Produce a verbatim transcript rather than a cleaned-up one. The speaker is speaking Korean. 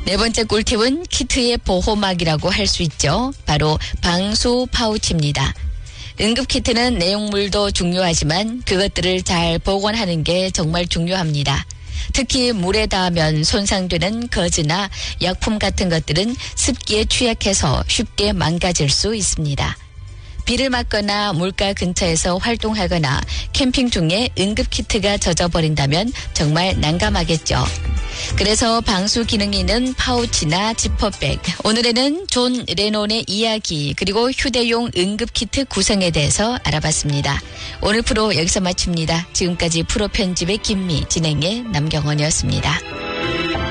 네 번째 꿀팁은 키트의 보호막이라고 할 수 있죠. 바로 방수 파우치입니다. 응급 키트는 내용물도 중요하지만 그것들을 잘 보관하는 게 정말 중요합니다. 특히 물에 닿으면 손상되는 거즈나 약품 같은 것들은 습기에 취약해서 쉽게 망가질 수 있습니다. 비를 맞거나 물가 근처에서 활동하거나 캠핑 중에 응급키트가 젖어버린다면 정말 난감하겠죠. 그래서 방수 기능이 있는 파우치나 지퍼백. 오늘에는 존 레논의 이야기 그리고 휴대용 응급키트 구성에 대해서 알아봤습니다. 오늘 프로 여기서 마칩니다. 지금까지 프로 편집의 김미, 진행의 남경원이었습니다.